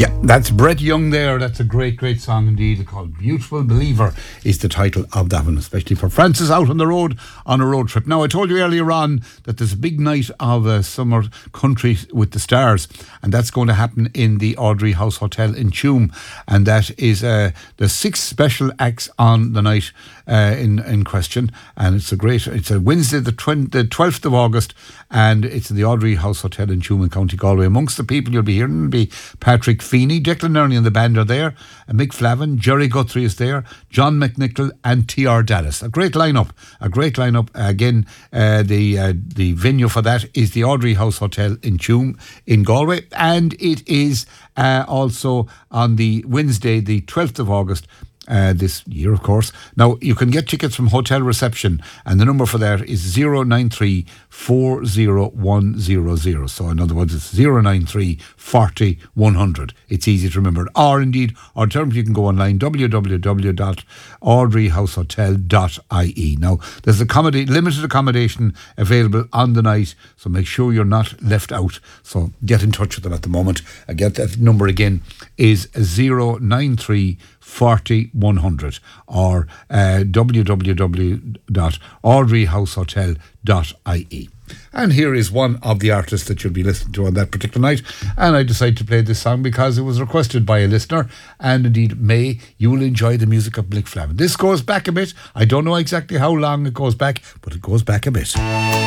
Yeah, that's Brett Young there. That's a great, great song indeed. Called Beautiful Believer is the title of that one, especially for Francis out on the road on a road trip. Now, I told you earlier on that there's a big night of summer country with the stars, and that's going to happen in the Audrey House Hotel in Tuam. And that is the 6 special acts on the night in question. And it's a Wednesday, the 12th of August, and it's in the Audrey House Hotel in Tuam in County Galway. Amongst the people you'll be hearing will be Patrick Feeney, Declan Ernie and the band are there, Mick Flavin, Jerry Guthrie is there, John McNichol and T.R. Dallas. A great lineup. Again, the venue for that is the Audrey House Hotel in Tuam in Galway, and it is also on the Wednesday, the 12th of August, this year, of course. Now, you can get tickets from Hotel Reception, and the number for that is 093 40100. So, in other words, it's 093 40 100. It's easy to remember. Or, indeed, alternatively, you can go online, www.audreyhousehotel.ie. Now, there's limited accommodation available on the night, so make sure you're not left out. So, get in touch with them at the moment. That number again is 093 40 100 or www.audreyhousehotel.ie. And here is one of the artists that you'll be listening to on that particular night. And I decided to play this song because it was requested by a listener. And indeed, May, you will enjoy the music of Mick Flavin. This goes back a bit. I don't know exactly how long it goes back, but it goes back a bit.